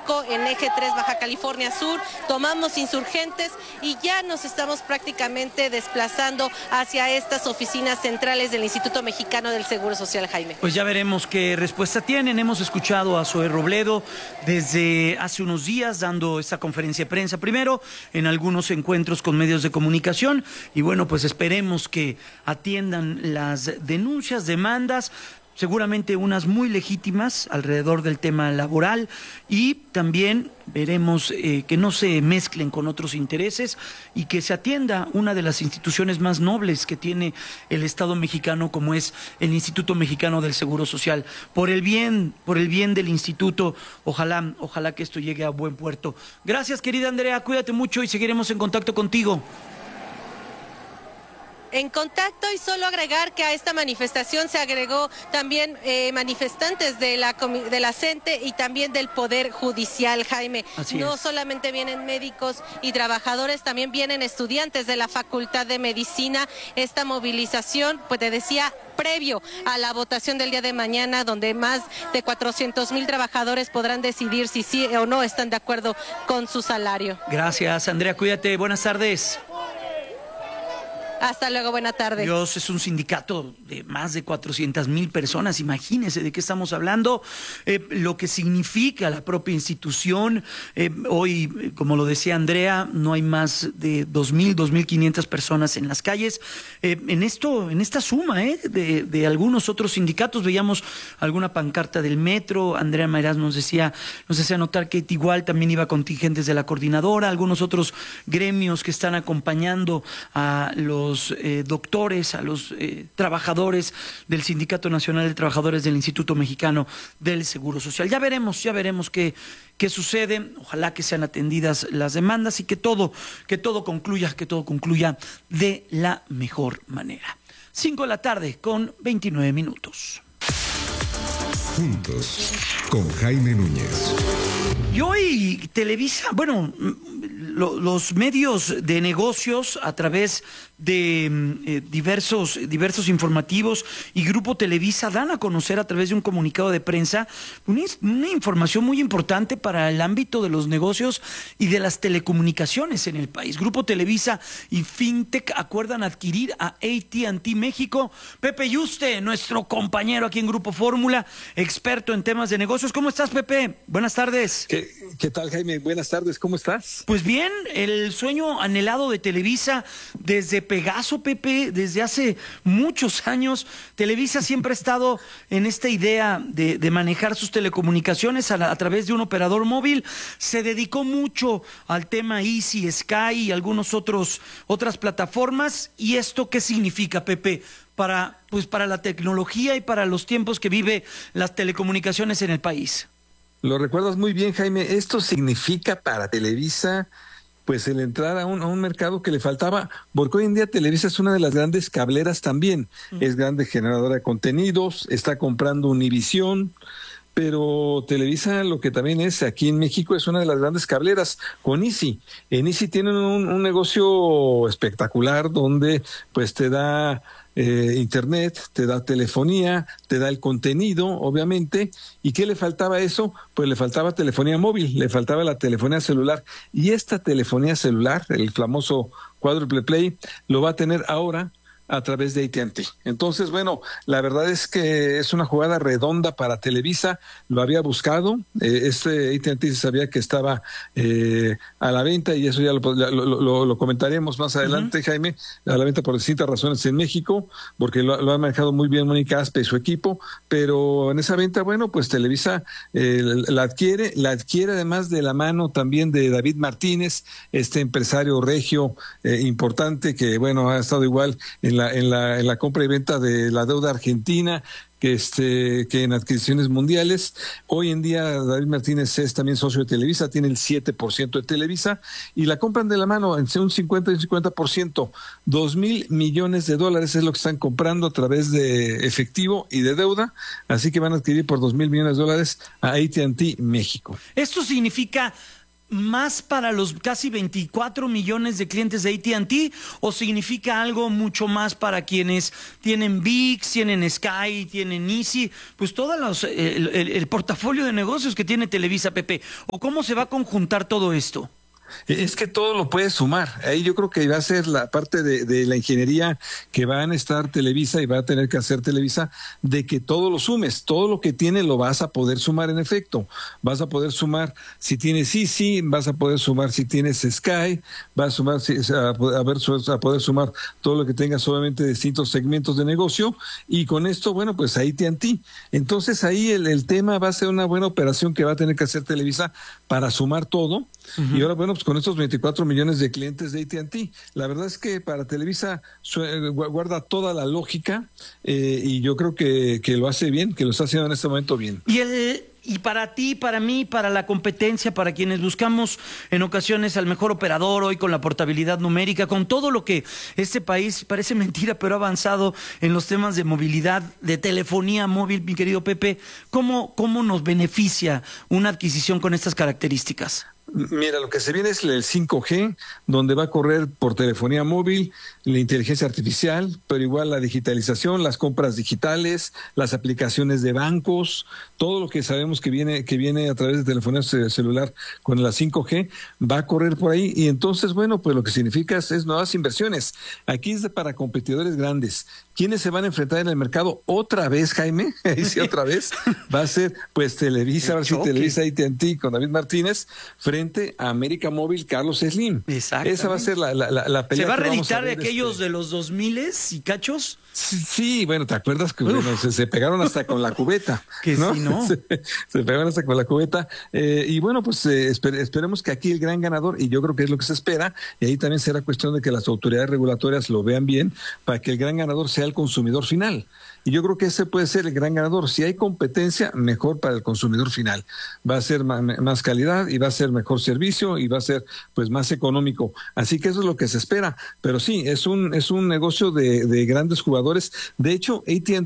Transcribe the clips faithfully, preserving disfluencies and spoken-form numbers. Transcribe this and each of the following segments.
México en Eje tres Baja California Sur, tomamos Insurgentes y ya nos estamos prácticamente desplazando hacia estas oficinas centrales del Instituto Mexicano del Seguro Social, Jaime. Pues ya veremos qué respuesta tienen. Hemos escuchado a Zoe Robledo desde hace unos días dando esta conferencia de prensa primero, en algunos encuentros con medios de comunicación, y bueno, pues esperemos que atiendan las denuncias, demandas, seguramente unas muy legítimas alrededor del tema laboral, y también veremos eh, que no se mezclen con otros intereses y que se atienda una de las instituciones más nobles que tiene el Estado mexicano, como es el Instituto Mexicano del Seguro Social. Por el bien, por el bien del instituto, ojalá, ojalá que esto llegue a buen puerto. Gracias, querida Andrea, cuídate mucho y seguiremos en contacto contigo. En contacto, y solo agregar que a esta manifestación se agregó también eh, manifestantes de la, de la CENTE y también del Poder Judicial, Jaime. Así no es. solamente vienen médicos y trabajadores, también vienen estudiantes de la Facultad de Medicina. Esta movilización, pues te decía, previo a la votación del día de mañana, donde más de cuatrocientos mil trabajadores podrán decidir si sí o no están de acuerdo con su salario. Gracias, Andrea, cuídate, buenas tardes. Hasta luego, buena tarde. Dios, es un sindicato de más de cuatrocientas mil personas, imagínense de qué estamos hablando, eh, lo que significa la propia institución. Eh, hoy, como lo decía Andrea, no hay más de dos mil, dos mil quinientas personas en las calles. Eh, en esto, en esta suma eh, de, de algunos otros sindicatos, veíamos alguna pancarta del metro. Andrea Mayraz nos decía, nos hacía notar que igual también iba contingentes de la coordinadora, algunos otros gremios que están acompañando a los Eh, doctores, a los eh, trabajadores del Sindicato Nacional de Trabajadores del Instituto Mexicano del Seguro Social. Ya veremos, ya veremos qué, qué sucede. Ojalá que sean atendidas las demandas y que todo, que todo concluya, que todo concluya de la mejor manera. Cinco de la tarde con veintinueve minutos. Juntos, con Jaime Núñez. Y hoy Televisa, bueno, lo, los medios de negocios a través de eh, diversos, diversos informativos y Grupo Televisa dan a conocer a través de un comunicado de prensa una, una información muy importante para el ámbito de los negocios y de las telecomunicaciones en el país. Grupo Televisa y Fintech acuerdan adquirir a A T and T México. Pepe Yuste, nuestro compañero aquí en Grupo Fórmula, experto en temas de negocios. ¿Cómo estás, Pepe? Buenas tardes. ¿Qué, qué tal, Jaime? Buenas tardes, ¿cómo estás? Pues bien, el sueño anhelado de Televisa desde Pegaso, Pepe, desde hace muchos años. Televisa siempre ha estado en esta idea de, de manejar sus telecomunicaciones a, la, a través de un operador móvil. Se dedicó mucho al tema Easy, Sky y algunos otros otras plataformas. ¿Y esto qué significa, Pepe, para pues para la tecnología y para los tiempos que vive las telecomunicaciones en el país? Lo recuerdas muy bien, Jaime. Esto significa para Televisa pues el entrar a un, a un mercado que le faltaba, porque hoy en día Televisa es una de las grandes cableras también. Uh-huh. Es grande generadora de contenidos, está comprando Univisión, pero Televisa lo que también es aquí en México es una de las grandes cableras con Easy. En Easy tienen un, un negocio espectacular donde pues te da Eh, internet, te da telefonía, te da el contenido, obviamente. ¿Y qué le faltaba a eso? Pues le faltaba telefonía móvil, le faltaba la telefonía celular. Y esta telefonía celular, el famoso Quadruple Play, lo va a tener ahora a través de A T and T. Entonces, bueno, la verdad es que es una jugada redonda para Televisa. Lo había buscado. Eh, este A T and T se sabía que estaba eh, a la venta, y eso ya lo, lo, lo, lo comentaremos más adelante, uh-huh. Jaime, a la venta por distintas razones en México, porque lo, lo ha manejado muy bien Mónica Aspe y su equipo, pero en esa venta, bueno, pues Televisa eh, la adquiere, la adquiere además de la mano también de David Martínez, este empresario regio eh, importante que, bueno, ha estado igual en la En la, en la compra y venta de la deuda argentina, que este que en adquisiciones mundiales. Hoy en día David Martínez es también socio de Televisa, tiene el siete por ciento de Televisa, y la compran de la mano en un cincuenta y un cincuenta por ciento. Dos mil millones de dólares es lo que están comprando a través de efectivo y de deuda, así que van a adquirir por dos mil millones de dólares a A T and T México. Esto significa más para los casi veinticuatro millones de clientes de A T and T o significa algo mucho más para quienes tienen V I X, tienen Sky, tienen Easy, pues todo los, el, el, el portafolio de negocios que tiene Televisa, Pepe? ¿O cómo se va a conjuntar todo esto? Es que todo lo puedes sumar. Ahí yo creo que va a ser la parte de, de la ingeniería que va a necesitar Televisa y va a tener que hacer Televisa, de que todo lo sumes. Todo lo que tiene lo vas a poder sumar en efecto. Vas a poder sumar si tienes Easy, vas a poder sumar si tienes Sky, vas a, sumar, a, a, ver, a poder sumar todo lo que tengas, obviamente, distintos segmentos de negocio. Y con esto, bueno, pues A T and T. Entonces ahí el, el tema va a ser una buena operación que va a tener que hacer Televisa para sumar todo. Uh-huh. Y ahora, bueno, pues con estos veinticuatro millones de clientes de A T and T, la verdad es que para Televisa guarda toda la lógica eh, y yo creo que, que lo hace bien, que lo está haciendo en este momento bien. Y el Y para ti, para mí, para la competencia, para quienes buscamos en ocasiones al mejor operador hoy con la portabilidad numérica, con todo lo que este país, parece mentira, pero ha avanzado en los temas de movilidad, de telefonía móvil, mi querido Pepe, ¿cómo, cómo nos beneficia una adquisición con estas características? Mira, lo que se viene es el cinco G, donde va a correr por telefonía móvil, la inteligencia artificial, pero igual la digitalización, las compras digitales, las aplicaciones de bancos, todo lo que sabemos que viene que viene a través de telefonía celular con la cinco G, va a correr por ahí. Y entonces, bueno, pues lo que significa es, es nuevas inversiones. Aquí es de para competidores grandes. ¿Quiénes se van a enfrentar en el mercado otra vez, Jaime? Ahí sí, otra vez. Va a ser, pues, Televisa, a ver si Televisa A T and T con David Martínez, frente a América Móvil, Carlos Slim. Esa va a ser la, la, la pelea. ¿Se va a reeditar a de aquellos este... de los dos miles y cachos? Sí, sí, bueno, ¿te acuerdas que bueno, se, se pegaron hasta con la cubeta? Que ¿no? sí, ¿no? Se, se pegaron hasta con la cubeta. Eh, y bueno, pues eh, esper, esperemos que aquí el gran ganador, y yo creo que es lo que se espera, y ahí también será cuestión de que las autoridades regulatorias lo vean bien, para que el gran ganador sea el consumidor final. Y yo creo que ese puede ser el gran ganador. Si hay competencia, mejor para el consumidor final. Va a ser más, más calidad y va a ser mejor servicio y va a ser pues más económico. Así que eso es lo que se espera. Pero sí, es un es un negocio de, de grandes jugadores. De hecho, A T and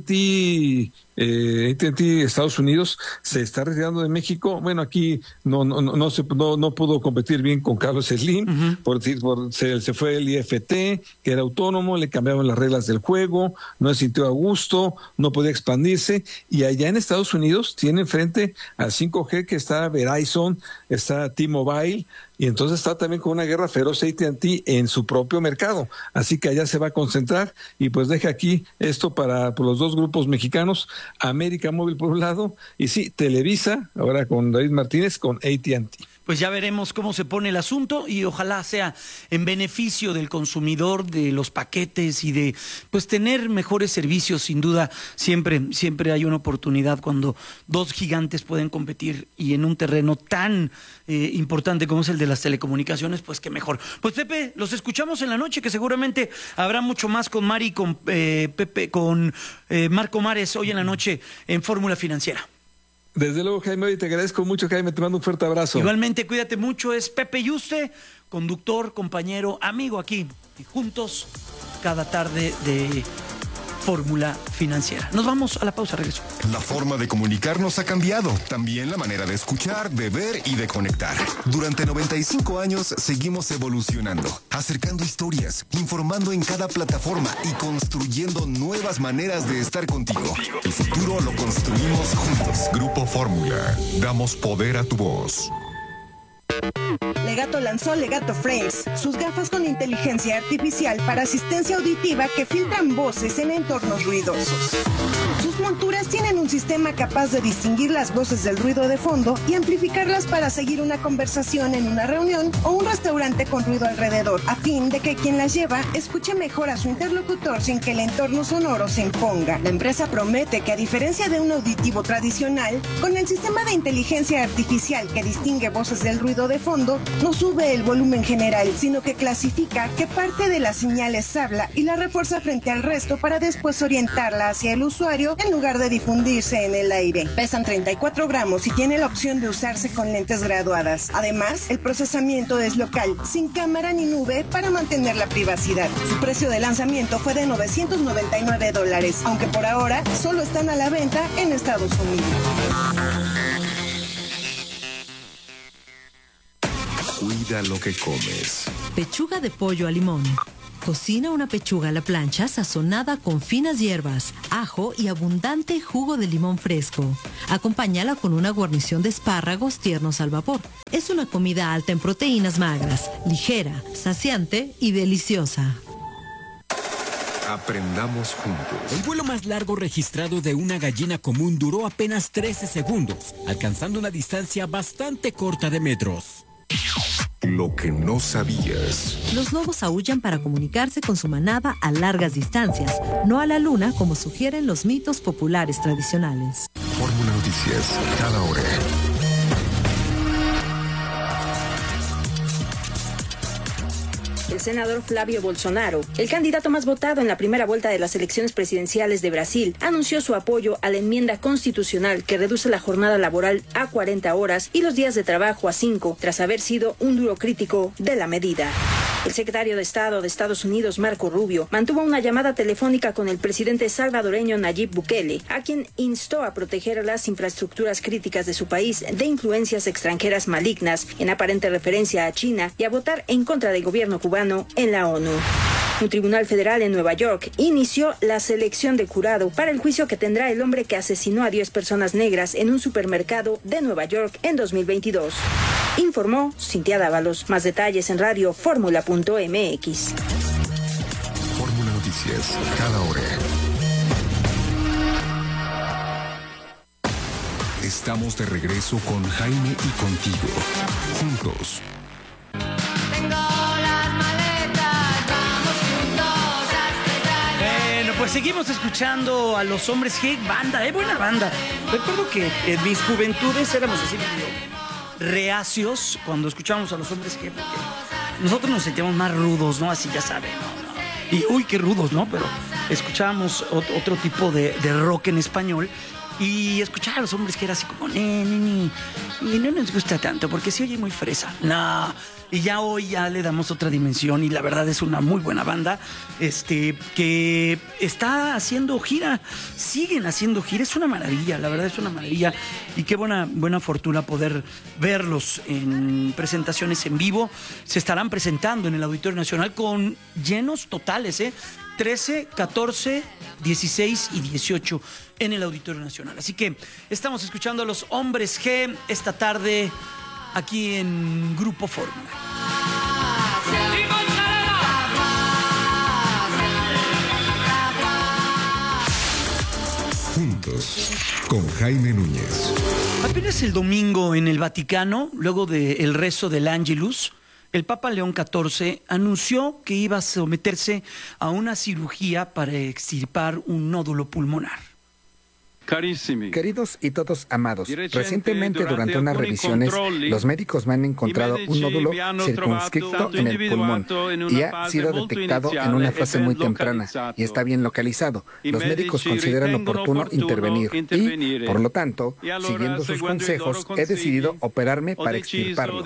T eh, A T and T Estados Unidos se está retirando de México. Bueno, aquí no no no no, se, no, no pudo competir bien con Carlos Slim. Uh-huh. por, por se, se fue el I F T, que era autónomo, le cambiaron las reglas del juego, no se sintió a gusto, no podía expandirse, y allá en Estados Unidos tienen frente al cinco G que está Verizon, está T-Mobile, y entonces está también con una guerra feroz A T and T en su propio mercado. Así que allá se va a concentrar y pues deja aquí esto para por los dos grupos mexicanos, América Móvil por un lado y sí, Televisa, ahora con David Martínez, con A T and T. Pues ya veremos cómo se pone el asunto y ojalá sea en beneficio del consumidor, de los paquetes y de pues tener mejores servicios. Sin duda, siempre, siempre hay una oportunidad cuando dos gigantes pueden competir y en un terreno tan eh, importante como es el de las telecomunicaciones, pues qué mejor. Pues Pepe, los escuchamos en la noche, que seguramente habrá mucho más con Mari, con eh, Pepe, con eh, Marco Mares hoy en la noche en Fórmula Financiera. Desde luego, Jaime, y te agradezco mucho, Jaime, te mando un fuerte abrazo. Igualmente, cuídate mucho, es Pepe Yuste, conductor, compañero, amigo aquí, y juntos cada tarde de Fórmula Financiera. Nos vamos a la pausa, regreso. La forma de comunicarnos ha cambiado, también la manera de escuchar, de ver y de conectar. Durante noventa y cinco años seguimos evolucionando, acercando historias, informando en cada plataforma y construyendo nuevas maneras de estar contigo. El futuro lo construimos juntos. Grupo Fórmula, damos poder a tu voz. Legato lanzó Legato Frames, sus gafas con inteligencia artificial para asistencia auditiva que filtran voces en entornos ruidosos. Sus monturas tienen un sistema capaz de distinguir las voces del ruido de fondo y amplificarlas para seguir una conversación en una reunión o un restaurante con ruido alrededor, a fin de que quien las lleva escuche mejor a su interlocutor sin que el entorno sonoro se imponga. La empresa promete que, a diferencia de un auditivo tradicional, con el sistema de inteligencia artificial que distingue voces del ruido de fondo, no sube el volumen general, sino que clasifica qué parte de las señales habla y la refuerza frente al resto para después orientarla hacia el usuario en lugar de difundirse en el aire. Pesan treinta y cuatro gramos y tiene la opción de usarse con lentes graduadas. Además, el procesamiento es local, sin cámara ni nube, para mantener la privacidad. Su precio de lanzamiento fue de novecientos noventa y nueve dólares, aunque por ahora solo están a la venta en Estados Unidos. Cuida lo que comes. Pechuga de pollo a limón. Cocina una pechuga a la plancha sazonada con finas hierbas, ajo y abundante jugo de limón fresco. Acompáñala con una guarnición de espárragos tiernos al vapor. Es una comida alta en proteínas magras, ligera, saciante y deliciosa. Aprendamos juntos. El vuelo más largo registrado de una gallina común duró apenas trece segundos, alcanzando una distancia bastante corta de metros. Lo que no sabías. Los lobos aúllan para comunicarse con su manada a largas distancias, no a la luna como sugieren los mitos populares tradicionales. Fórmula Noticias, cada hora. El senador Flavio Bolsonaro, el candidato más votado en la primera vuelta de las elecciones presidenciales de Brasil, anunció su apoyo a la enmienda constitucional que reduce la jornada laboral a cuarenta horas y los días de trabajo a cinco, tras haber sido un duro crítico de la medida. El secretario de Estado de Estados Unidos, Marco Rubio, mantuvo una llamada telefónica con el presidente salvadoreño Nayib Bukele, a quien instó a proteger las infraestructuras críticas de su país de influencias extranjeras malignas, en aparente referencia a China, y a votar en contra del gobierno cubano en la ONU. Un tribunal federal en Nueva York inició la selección de jurado para el juicio que tendrá el hombre que asesinó a diez personas negras en un supermercado de Nueva York en dos mil veintidós. Informó Cintia Dávalos. Más detalles en radio fórmula punto m x. Fórmula Noticias, cada hora. Estamos de regreso con Jaime y contigo. Juntos. Pues seguimos escuchando a los Hombres G, banda, eh, buena banda. Recuerdo que en mis juventudes éramos así medio reacios cuando escuchábamos a los Hombres G, porque nosotros nos sentíamos más rudos, ¿no? Así ya saben, ¿no? ¿no? Y uy, qué rudos, ¿no? Pero escuchábamos otro tipo de, de rock en español. Y escuchar a los Hombres G era así como, ni, ni, ni, y no nos gusta tanto porque se oye muy fresa. No. Y ya hoy ya le damos otra dimensión y la verdad es una muy buena banda este, que está haciendo gira, siguen haciendo gira, es una maravilla, la verdad es una maravilla y qué buena, buena fortuna poder verlos en presentaciones en vivo. Se estarán presentando en el Auditorio Nacional con llenos totales, ¿eh? trece, catorce, dieciséis y dieciocho en el Auditorio Nacional. Así que estamos escuchando a los Hombres G esta tarde aquí en Grupo Fórmula. Juntos, con Jaime Núñez. Apenas el domingo en el Vaticano, luego del rezo del Ángelus, el Papa León catorce anunció que iba a someterse a una cirugía para extirpar un nódulo pulmonar. Queridos y todos amados, recientemente durante unas revisiones los médicos me han encontrado un nódulo circunscrito en el pulmón y ha sido detectado en una fase muy temprana y está bien localizado. Los médicos consideran oportuno intervenir y, por lo tanto, siguiendo sus consejos, he decidido operarme para extirparlo.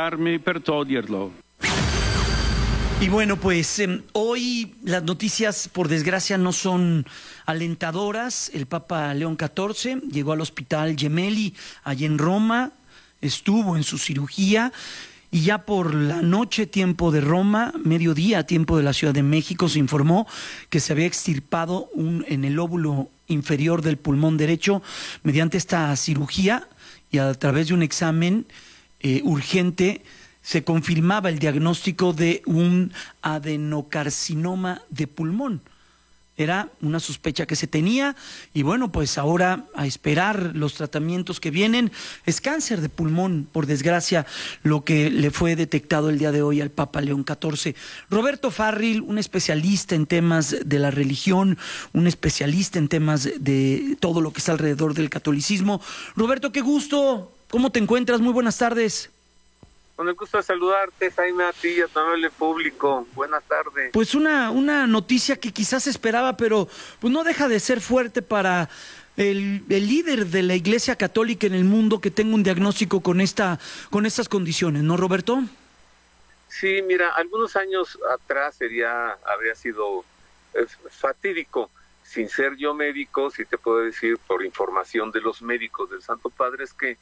Y bueno, pues eh, hoy las noticias, por desgracia, no son alentadoras. El Papa León catorce llegó al Hospital Gemelli, allí en Roma, estuvo en su cirugía y ya por la noche, tiempo de Roma, mediodía, tiempo de la Ciudad de México, se informó que se había extirpado un, en el lóbulo inferior del pulmón derecho mediante esta cirugía y a través de un examen eh, urgente se confirmaba el diagnóstico de un adenocarcinoma de pulmón. Era una sospecha que se tenía y bueno, pues ahora a esperar los tratamientos que vienen. Es cáncer de pulmón, por desgracia, lo que le fue detectado el día de hoy al Papa León catorce. Roberto Farril, un especialista en temas de la religión, un especialista en temas de todo lo que está alrededor del catolicismo. Roberto, qué gusto. ¿Cómo te encuentras? Muy buenas tardes. Con el gusto de saludarte, Jaime, a ti y a tu amable público. Buenas tardes. Pues una, una noticia que quizás esperaba, pero pues no deja de ser fuerte para el, el líder de la Iglesia Católica en el mundo que tenga un diagnóstico con esta, con estas condiciones, ¿no, Roberto? Sí, mira, algunos años atrás sería, habría sido eh, fatídico. Sin ser yo médico, sí te puedo decir por información de los médicos del Santo Padre, es que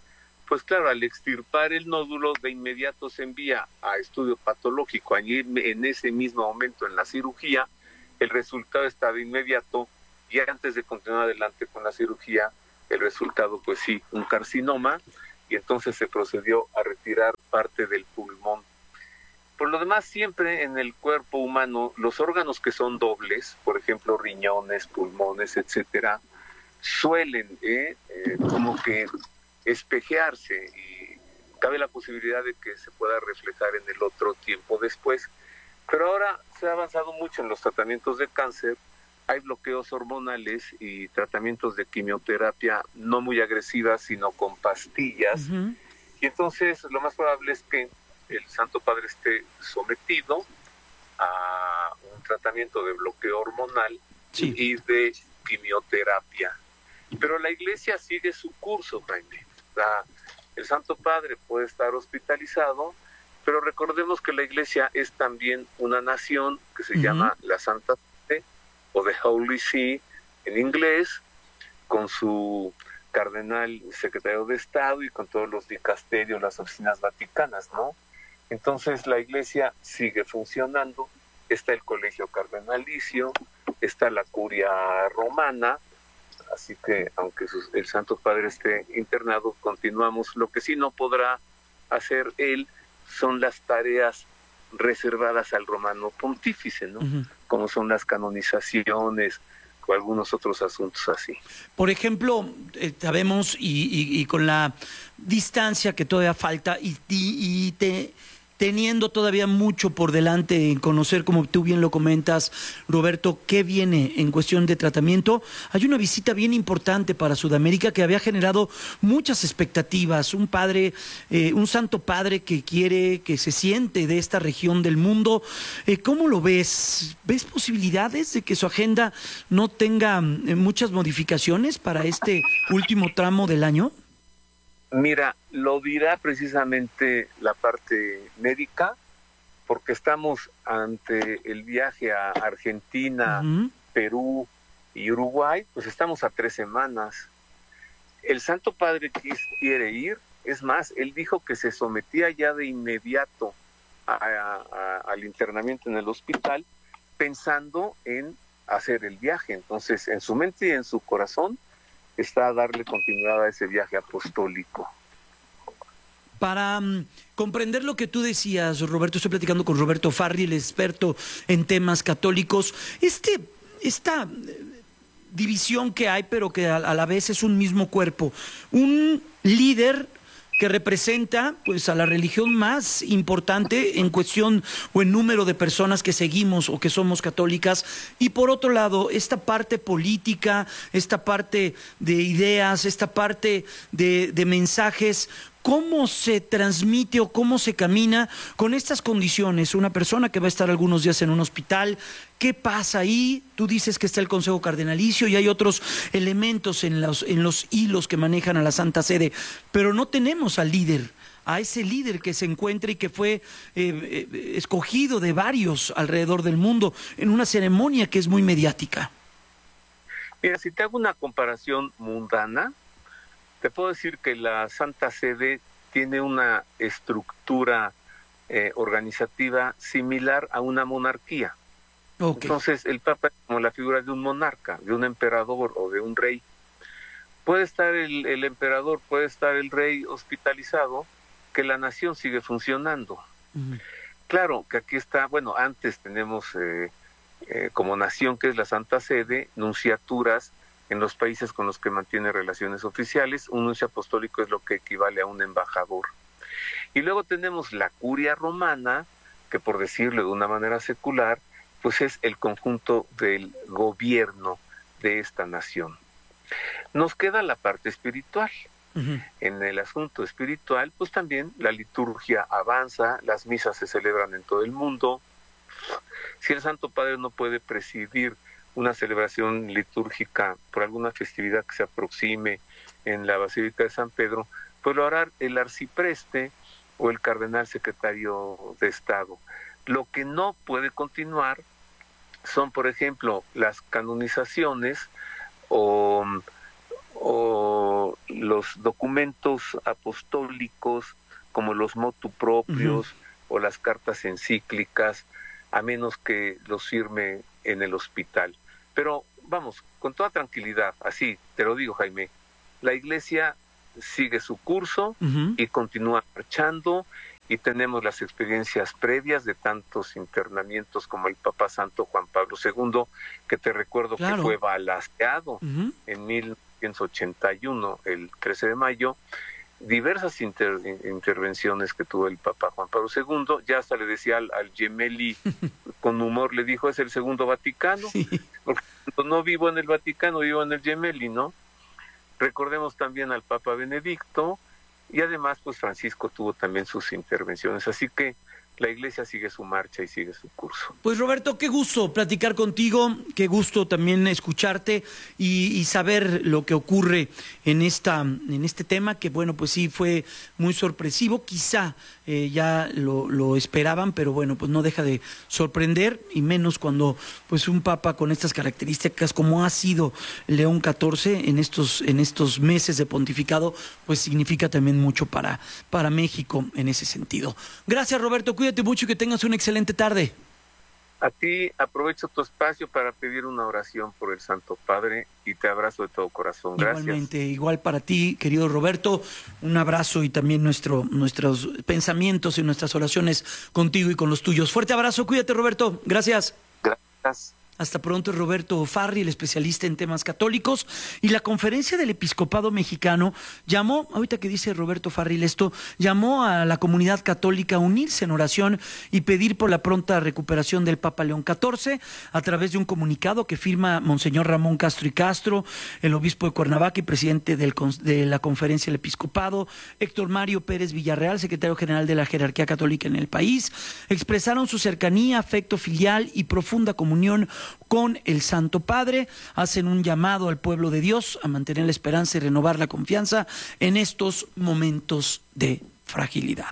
pues claro, al extirpar el nódulo, de inmediato se envía a estudio patológico. Allí, en ese mismo momento, en la cirugía, el resultado está de inmediato, y antes de continuar adelante con la cirugía, el resultado, pues sí, un carcinoma, y entonces se procedió a retirar parte del pulmón. Por lo demás, siempre en el cuerpo humano, los órganos que son dobles, por ejemplo, riñones, pulmones, etcétera, suelen eh, eh, como que espejearse, y cabe la posibilidad de que se pueda reflejar en el otro tiempo después. Pero ahora se ha avanzado mucho en los tratamientos de cáncer, hay bloqueos hormonales y tratamientos de quimioterapia no muy agresivas, sino con pastillas, uh-huh. Y entonces lo más probable es que el Santo Padre esté sometido a un tratamiento de bloqueo hormonal, sí, y de quimioterapia. Pero la Iglesia sigue su curso, Jaime. O sea, el Santo Padre puede estar hospitalizado, pero recordemos que la Iglesia es también una nación que se uh-huh. llama la Santa Sede, o The Holy See en inglés, con su cardenal secretario de Estado y con todos los dicasterios, las oficinas vaticanas, ¿no? Entonces la Iglesia sigue funcionando, está el colegio cardenalicio, está la curia romana, así que aunque sus, el Santo Padre esté internado, continuamos. Lo que sí no podrá hacer él son las tareas reservadas al romano pontífice, ¿no? Uh-huh. Como son las canonizaciones o algunos otros asuntos así. Por ejemplo, eh, sabemos y, y, y con la distancia que todavía falta y, y, y te... teniendo todavía mucho por delante en conocer, como tú bien lo comentas, Roberto, qué viene en cuestión de tratamiento, hay una visita bien importante para Sudamérica que había generado muchas expectativas. Un padre, eh, un santo padre que quiere, que se siente de esta región del mundo. Eh, ¿Cómo lo ves? ¿Ves posibilidades de que su agenda no tenga eh, muchas modificaciones para este último tramo del año? Mira, lo dirá precisamente la parte médica, porque estamos ante el viaje a Argentina, uh-huh. Perú y Uruguay, pues estamos a tres semanas. El Santo Padre quiere ir, es más, él dijo que se sometía ya de inmediato a, a, al internamiento en el hospital, pensando en hacer el viaje. Entonces, en su mente y en su corazón, está a darle continuidad a ese viaje apostólico. Para um, comprender lo que tú decías, Roberto, estoy platicando con Roberto Farri, el experto en temas católicos. Este, esta división que hay, pero que a, a la vez es un mismo cuerpo. Un líder que representa pues a la religión más importante en cuestión o en número de personas que seguimos o que somos católicas, y por otro lado esta parte política, esta parte de ideas, esta parte de, de mensajes. ¿Cómo se transmite o cómo se camina con estas condiciones? Una persona que va a estar algunos días en un hospital, ¿qué pasa ahí? Tú dices que está el Consejo Cardenalicio y hay otros elementos en los, en los hilos que manejan a la Santa Sede, pero no tenemos al líder, a ese líder que se encuentra y que fue eh, eh, escogido de varios alrededor del mundo en una ceremonia que es muy mediática. Mira, si te hago una comparación mundana, te puedo decir que la Santa Sede tiene una estructura eh, organizativa similar a una monarquía. Okay. Entonces, el Papa es como la figura de un monarca, de un emperador o de un rey. Puede estar el, el emperador, puede estar el rey hospitalizado, que la nación sigue funcionando. Uh-huh. Claro que aquí está, bueno, antes tenemos eh, eh, como nación, que es la Santa Sede, nunciaturas en los países con los que mantiene relaciones oficiales. Un nuncio apostólico es lo que equivale a un embajador. Y luego tenemos la curia romana, que por decirlo de una manera secular, pues es el conjunto del gobierno de esta nación. Nos queda la parte espiritual. Uh-huh. En el asunto espiritual, pues también la liturgia avanza, las misas se celebran en todo el mundo. Si el Santo Padre no puede presidir una celebración litúrgica por alguna festividad que se aproxime en la Basílica de San Pedro, pues lo hará el arcipreste o el cardenal secretario de Estado. Lo que no puede continuar son, por ejemplo, las canonizaciones o, o los documentos apostólicos como los motu propios uh-huh. o las cartas encíclicas, a menos que los firme en el hospital. Pero vamos, con toda tranquilidad, así te lo digo, Jaime, la Iglesia sigue su curso uh-huh. y continúa marchando, y tenemos las experiencias previas de tantos internamientos como el Papa Santo Juan Pablo segundo, que te recuerdo claro. que fue balaceado uh-huh. en mil novecientos ochenta y uno, el trece de mayo, diversas inter, intervenciones que tuvo el Papa Juan Pablo segundo, ya hasta le decía al, al Gemelli, con humor le dijo, es el segundo Vaticano, sí. porque no vivo en el Vaticano, vivo en el Gemelli, ¿no? Recordemos también al Papa Benedicto, y además pues Francisco tuvo también sus intervenciones, así que la Iglesia sigue su marcha y sigue su curso. Pues Roberto, qué gusto platicar contigo, qué gusto también escucharte y, y saber lo que ocurre en esta en este tema, que bueno, pues sí fue muy sorpresivo, quizá eh, ya lo, lo esperaban, pero bueno, pues no deja de sorprender, y menos cuando pues un papa con estas características como ha sido León catorce en estos en estos meses de pontificado, pues significa también mucho para, para México en ese sentido. Gracias, Roberto, cuídate mucho y que tengas una excelente tarde. A ti aprovecho tu espacio para pedir una oración por el Santo Padre y te abrazo de todo corazón. Gracias. Igualmente, igual para ti, querido Roberto, un abrazo y también nuestro, nuestros pensamientos y nuestras oraciones contigo y con los tuyos. Fuerte abrazo, cuídate, Roberto. Gracias. Gracias. Hasta pronto, Roberto Farri, el especialista en temas católicos. Y la Conferencia del Episcopado Mexicano llamó, ahorita que dice Roberto Farri esto, llamó a la comunidad católica a unirse en oración y pedir por la pronta recuperación del Papa León catorce a través de un comunicado que firma Monseñor Ramón Castro y Castro, el obispo de Cuernavaca y presidente del, de la Conferencia del Episcopado, Héctor Mario Pérez Villarreal, secretario general de la Jerarquía Católica en el país. Expresaron su cercanía, afecto filial y profunda comunión con el Santo Padre, hacen un llamado al pueblo de Dios a mantener la esperanza y renovar la confianza en estos momentos de fragilidad.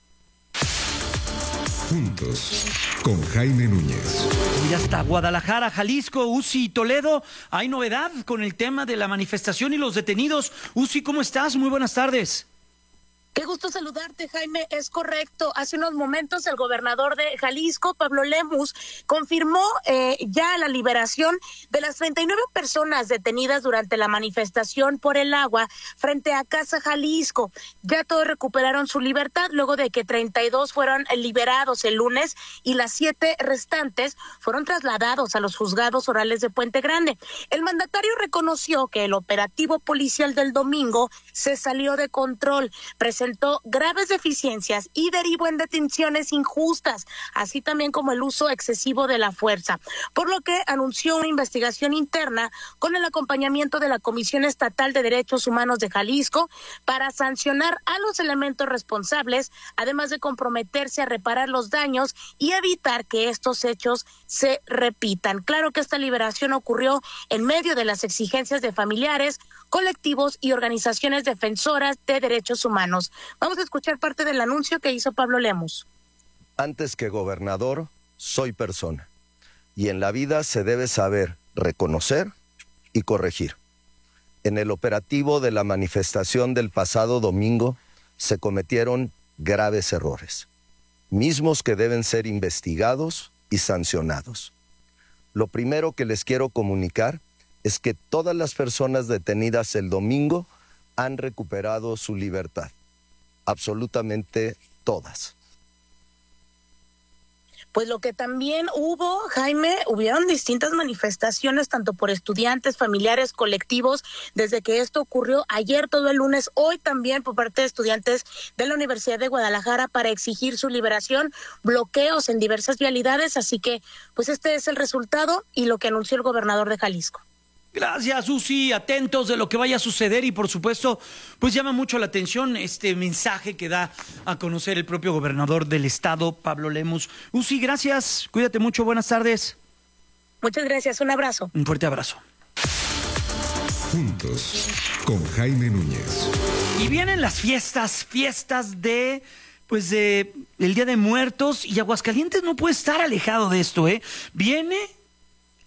Juntos, con Jaime Núñez. Y hasta Guadalajara, Jalisco, Uzi y Toledo, hay novedad con el tema de la manifestación y los detenidos. Uzi, ¿cómo estás? Muy buenas tardes. Qué gusto saludarte, Jaime. Es correcto. Hace unos momentos el gobernador de Jalisco, Pablo Lemus, confirmó eh, ya la liberación de las treinta y nueve personas detenidas durante la manifestación por el agua frente a Casa Jalisco. Ya todos recuperaron su libertad luego de que treinta y dos fueron liberados el lunes y las siete restantes fueron trasladados a los juzgados orales de Puente Grande. El mandatario reconoció que el operativo policial del domingo se salió de control, presentó graves deficiencias y derivó en detenciones injustas, así también como el uso excesivo de la fuerza, por lo que anunció una investigación interna con el acompañamiento de la Comisión Estatal de Derechos Humanos de Jalisco para sancionar a los elementos responsables, además de comprometerse a reparar los daños y evitar que estos hechos se repitan. Claro que esta liberación ocurrió en medio de las exigencias de familiares, colectivos y organizaciones defensoras de derechos humanos. Vamos a escuchar parte del anuncio que hizo Pablo Lemus. Antes que gobernador, soy persona. Y en la vida se debe saber reconocer y corregir. En el operativo de la manifestación del pasado domingo se cometieron graves errores, mismos que deben ser investigados y sancionados. Lo primero que les quiero comunicar es que todas las personas detenidas el domingo han recuperado su libertad. Absolutamente todas. Pues lo que también hubo, Jaime, hubieron distintas manifestaciones, tanto por estudiantes, familiares, colectivos, desde que esto ocurrió ayer, todo el lunes, hoy también por parte de estudiantes de la Universidad de Guadalajara para exigir su liberación, bloqueos en diversas vialidades, así que pues este es el resultado y lo que anunció el gobernador de Jalisco. Gracias, Uzi, atentos de lo que vaya a suceder y por supuesto, pues llama mucho la atención este mensaje que da a conocer el propio gobernador del estado, Pablo Lemus. Uzi, gracias, cuídate mucho, buenas tardes. Muchas gracias, un abrazo. Un fuerte abrazo. Juntos, con Jaime Núñez. Y vienen las fiestas, fiestas de... pues de el Día de Muertos, y Aguascalientes no puede estar alejado de esto, ¿eh? Viene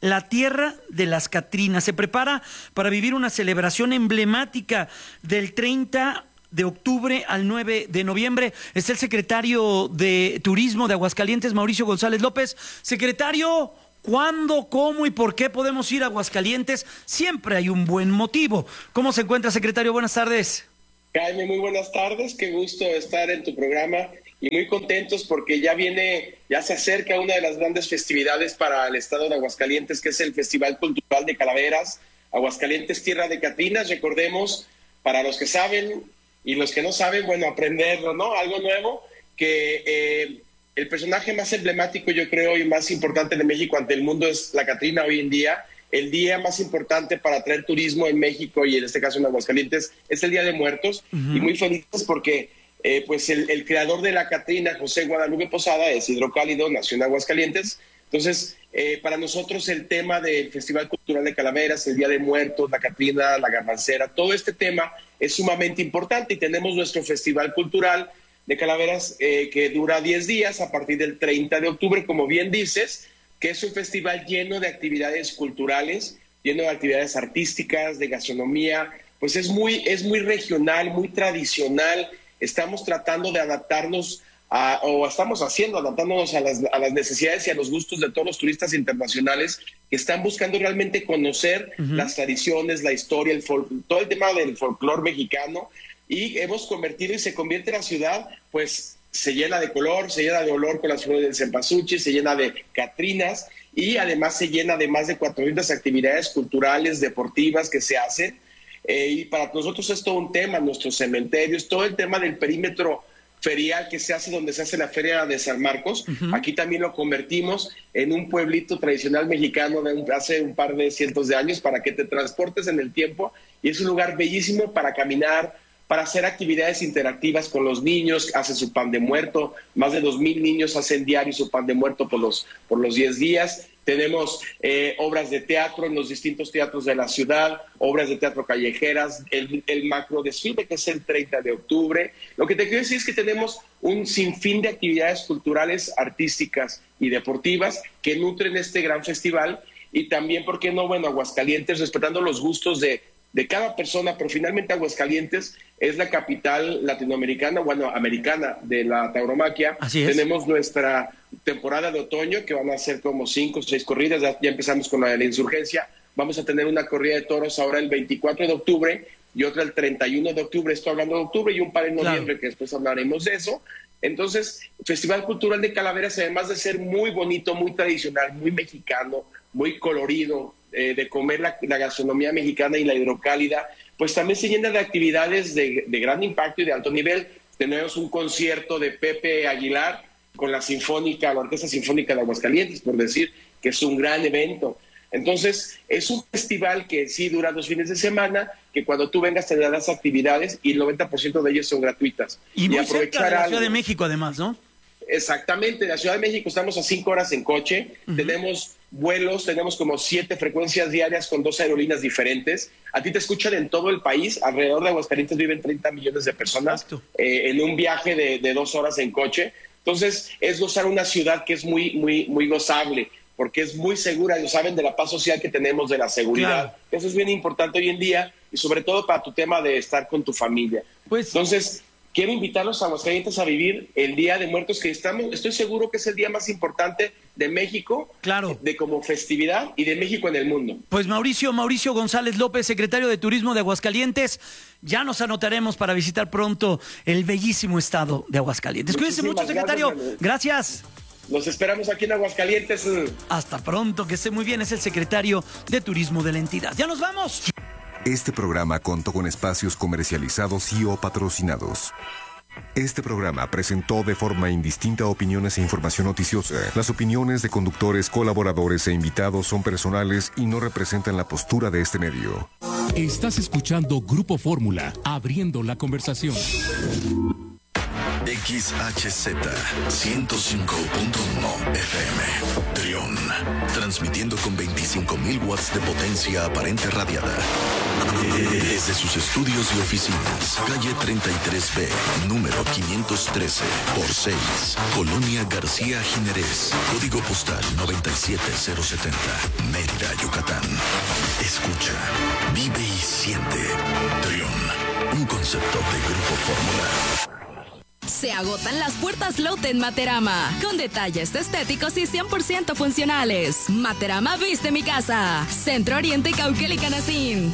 la tierra de las Catrinas. Se prepara para vivir una celebración emblemática del treinta de octubre al nueve de noviembre. Es el secretario de Turismo de Aguascalientes, Mauricio González López. Secretario, ¿cuándo, cómo y por qué podemos ir a Aguascalientes? Siempre hay un buen motivo. ¿Cómo se encuentra, secretario? Buenas tardes. Jaime, muy buenas tardes. Qué gusto estar en tu programa y muy contentos porque ya viene, ya se acerca una de las grandes festividades para el estado de Aguascalientes, que es el Festival Cultural de Calaveras. Aguascalientes, tierra de Catrinas. Recordemos, para los que saben y los que no saben, bueno, aprenderlo, ¿no? Algo nuevo, que eh, el personaje más emblemático, yo creo, y más importante de México ante el mundo es la Catrina hoy en día. El día más importante para atraer turismo en México y en este caso en Aguascalientes es el Día de Muertos. Uh-huh. Y muy felices porque eh, pues el, el creador de la Catrina, José Guadalupe Posada, es hidrocálido, nació en Aguascalientes. Entonces, eh, para nosotros el tema del Festival Cultural de Calaveras, el Día de Muertos, la Catrina, la Garbancera, todo este tema es sumamente importante y tenemos nuestro Festival Cultural de Calaveras eh, que dura diez días a partir del treinta de octubre, como bien dices, que es un festival lleno de actividades culturales, lleno de actividades artísticas, de gastronomía, pues es muy, es muy regional, muy tradicional. Estamos tratando de adaptarnos A, o estamos haciendo, adaptándonos a las, a las necesidades y a los gustos de todos los turistas internacionales que están buscando realmente conocer uh-huh. las tradiciones, la historia, el fol- todo el tema del folclore mexicano, y hemos convertido y se convierte la ciudad, pues se llena de color, se llena de olor con las flores del cempasúchil, se llena de catrinas y además se llena de más de cuatrocientas actividades culturales, deportivas que se hacen, eh, y para nosotros es todo un tema, nuestros cementerios, todo el tema del perímetro ferial que se hace donde se hace la Feria de San Marcos. Uh-huh. Aquí también lo convertimos en un pueblito tradicional mexicano de un, hace un par de cientos de años para que te transportes en el tiempo, y es un lugar bellísimo para caminar, para hacer actividades interactivas con los niños. Hacen su pan de muerto, más de dos mil niños hacen diario su pan de muerto por los, por los diez días. Tenemos eh, obras de teatro en los distintos teatros de la ciudad, obras de teatro callejeras, el, el macro desfile que es el treinta de octubre. Lo que te quiero decir es que tenemos un sinfín de actividades culturales, artísticas y deportivas que nutren este gran festival, y también, ¿por qué no? Bueno, Aguascalientes, respetando los gustos de, de cada persona, pero finalmente Aguascalientes es la capital latinoamericana, bueno, americana de la tauromaquia. Así es. Tenemos nuestra temporada de otoño, que van a ser como cinco o seis corridas, ya, ya empezamos con la de la Insurgencia. Vamos a tener una corrida de toros ahora el veinticuatro de octubre y otra el treinta y uno de octubre, estoy hablando de octubre, y un par en noviembre, claro, que después hablaremos de eso. Entonces, Festival Cultural de Calaveras, además de ser muy bonito, muy tradicional, muy mexicano, muy colorido, eh, de comer la, la gastronomía mexicana y la hidrocálida, pues también se llena de actividades de, de gran impacto y de alto nivel. Tenemos un concierto de Pepe Aguilar con la Sinfónica, la Orquesta Sinfónica de Aguascalientes, por decir que es un gran evento. Entonces, es un festival que sí dura dos fines de semana, que cuando tú vengas te darás actividades y el noventa por ciento de ellas son gratuitas. Y, y muy cerca de la Ciudad de México, además, ¿no? Exactamente, la Ciudad de México estamos a cinco horas en coche, uh-huh. tenemos vuelos, tenemos como siete frecuencias diarias con dos aerolíneas diferentes. A ti te escuchan en todo el país, alrededor de Aguascalientes viven treinta millones de personas eh, en un viaje de, de dos horas en coche. Entonces, es gozar una ciudad que es muy, muy, muy gozable, porque es muy segura, lo saben de la paz social que tenemos, de la seguridad. Claro. Eso es bien importante hoy en día, y sobre todo para tu tema de estar con tu familia. Pues, Entonces, quiero invitarlos a Aguascalientes a vivir el Día de Muertos, que estamos, estoy seguro que es el día más importante de México, claro, de como festividad, y de México en el mundo. Pues Mauricio, Mauricio González López, secretario de Turismo de Aguascalientes, ya nos anotaremos para visitar pronto el bellísimo estado de Aguascalientes. Cuídense mucho, secretario. Gracias. gracias. Los esperamos aquí en Aguascalientes. Hasta pronto, que esté muy bien. Es el secretario de Turismo de la entidad. ¡Ya nos vamos! Este programa contó con espacios comercializados y o patrocinados. Este programa presentó de forma indistinta opiniones e información noticiosa. Las opiniones de conductores, colaboradores e invitados son personales y no representan la postura de este medio. Estás escuchando Grupo Fórmula, abriendo la conversación. X H Z ciento cinco punto uno F M. Trión, transmitiendo con veinticinco mil watts de potencia aparente radiada. Desde sus estudios y oficinas, calle treinta y tres B, número quinientos trece por seis, Colonia García Jiménez, código postal noventa y siete cero setenta, Mérida, Yucatán. Escucha, vive y siente. Trión, un concepto de Grupo Fórmula. Se agotan las puertas Lotte en Materama, con detalles estéticos y cien por ciento funcionales. Materama viste mi casa. Centro Oriente, Cauquel y Canacín.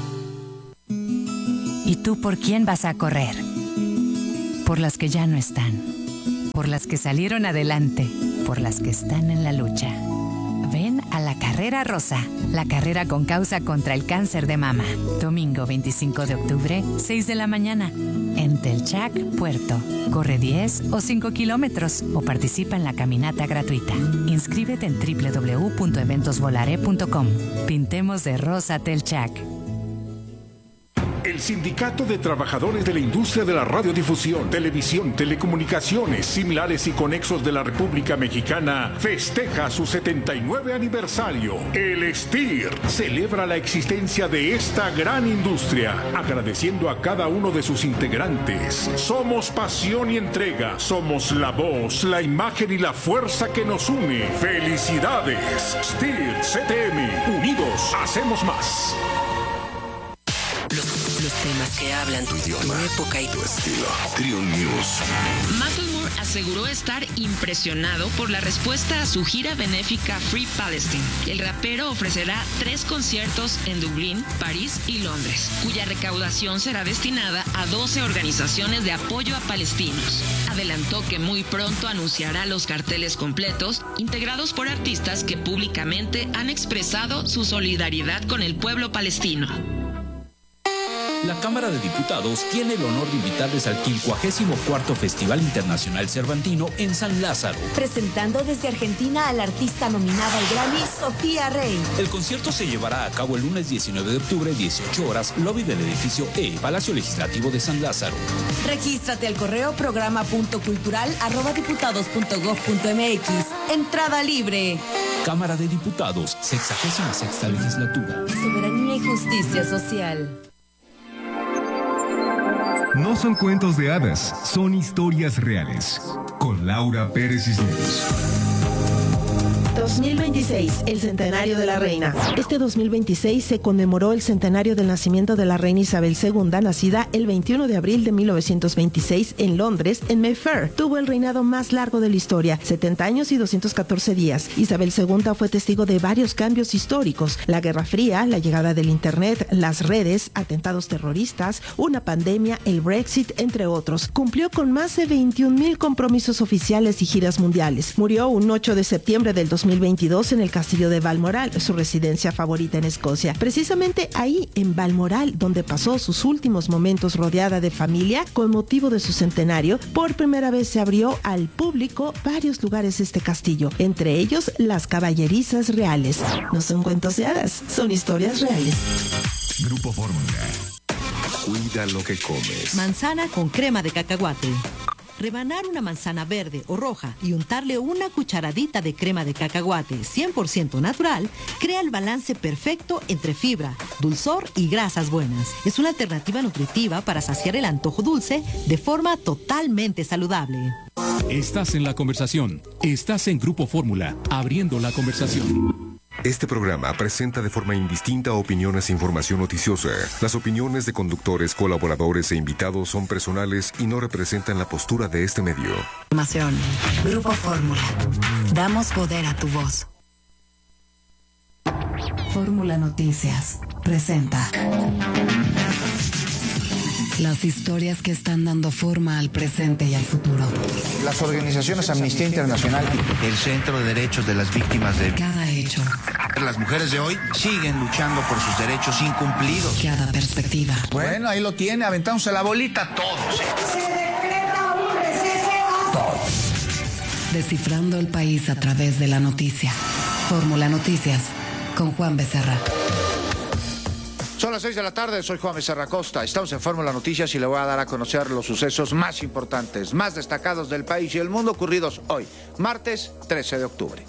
¿Y tú por quién vas a correr? Por las que ya no están, por las que salieron adelante, por las que están en la lucha. Ven a la Carrera Rosa, la carrera con causa contra el cáncer de mama. Domingo veinticinco de octubre, seis de la mañana. En Telchac, Puerto. Corre diez o cinco kilómetros o participa en la caminata gratuita. Inscríbete en doble u doble u doble u punto eventos volare punto com. Pintemos de rosa Telchac. El Sindicato de Trabajadores de la Industria de la Radiodifusión, Televisión, Telecomunicaciones, Similares y Conexos de la República Mexicana festeja su setenta y nueve aniversario. El S T I R celebra la existencia de esta gran industria, agradeciendo a cada uno de sus integrantes. Somos pasión y entrega, somos la voz, la imagen y la fuerza que nos une. ¡Felicidades! S T I R C T M, unidos hacemos más. Los temas que hablan tu idioma, tu época y tu estilo. Trión News. Macklemore aseguró estar impresionado por la respuesta a su gira benéfica Free Palestine. El rapero ofrecerá tres conciertos en Dublín, París y Londres, cuya recaudación será destinada a doce organizaciones de apoyo a palestinos. Adelantó que muy pronto anunciará los carteles completos, integrados por artistas que públicamente han expresado su solidaridad con el pueblo palestino. La Cámara de Diputados tiene el honor de invitarles al quincuagésimo cuarto Festival Internacional Cervantino en San Lázaro. Presentando desde Argentina a la artista nominada al Grammy, Sofía Rey. El concierto se llevará a cabo el lunes diecinueve de octubre, dieciocho horas, lobby del edificio E, Palacio Legislativo de San Lázaro. Regístrate al correo programa punto cultural arroba diputados punto gob punto mx. Entrada libre. Cámara de Diputados, sexagésima sexta legislatura. Soberanía y justicia social. No son cuentos de hadas, son historias reales. Con Laura Pérez Cisneros. dos mil veintiséis, el centenario de la reina. Este dos mil veintiséis se conmemoró el centenario del nacimiento de la reina Isabel segunda, nacida el veintiuno de abril de mil novecientos veintiséis en Londres, en Mayfair. Tuvo el reinado más largo de la historia, setenta años y doscientos catorce días. Isabel segunda fue testigo de varios cambios históricos: la Guerra Fría, la llegada del Internet, las redes, atentados terroristas, una pandemia, el Brexit, entre otros. Cumplió con más de veintiún mil compromisos oficiales y giras mundiales. Murió un ocho de septiembre del dos mil veintidós en el castillo de Balmoral, su residencia favorita en Escocia. Precisamente ahí, en Balmoral, donde pasó sus últimos momentos rodeada de familia, con motivo de su centenario, por primera vez se abrió al público varios lugares de este castillo, entre ellos las caballerizas reales. No son cuentos de hadas, son historias reales. Grupo Fórmula. Cuida lo que comes. Manzana con crema de cacahuate. Rebanar una manzana verde o roja y untarle una cucharadita de crema de cacahuate cien por ciento natural crea el balance perfecto entre fibra, dulzor y grasas buenas. Es una alternativa nutritiva para saciar el antojo dulce de forma totalmente saludable. Estás en la conversación. Estás en Grupo Fórmula, abriendo la conversación. Este programa presenta de forma indistinta opiniones e información noticiosa. Las opiniones de conductores, colaboradores e invitados son personales y no representan la postura de este medio. Información. Grupo Fórmula. Damos poder a tu voz. Fórmula Noticias presenta las historias que están dando forma al presente y al futuro. Las organizaciones Amnistía Internacional y el Centro de Derechos de las Víctimas de cada hecho. Las mujeres de hoy siguen luchando por sus derechos incumplidos. Cada perspectiva. Bueno, ahí lo tiene, aventándose la bolita todos. Se decreta un receso. Todos. Descifrando el país a través de la noticia. Fórmula Noticias con Juan Becerra. Son las seis de la tarde, soy Juan Becerra Costa. Estamos en Fórmula Noticias y le voy a dar a conocer los sucesos más importantes, más destacados del país y el mundo ocurridos hoy, martes trece de octubre.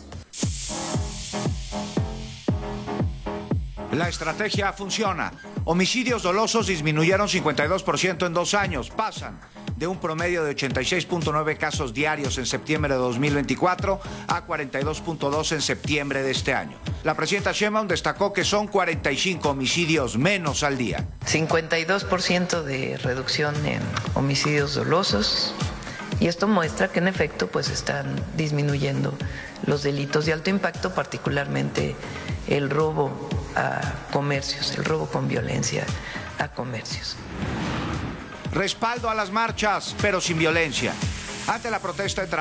La estrategia funciona. Homicidios dolosos disminuyeron cincuenta y dos por ciento en dos años. Pasan de un promedio de ochenta y seis punto nueve casos diarios en septiembre de dos mil veinticuatro a cuarenta y dos punto dos en septiembre de este año. La presidenta Sheinbaum destacó que son cuarenta y cinco homicidios menos al día. cincuenta y dos por ciento de reducción en homicidios dolosos. Y esto muestra que en efecto pues están disminuyendo los delitos de alto impacto, particularmente el robo a comercios, el robo con violencia a comercios. Respaldo a las marchas, pero sin violencia. Ante la protesta de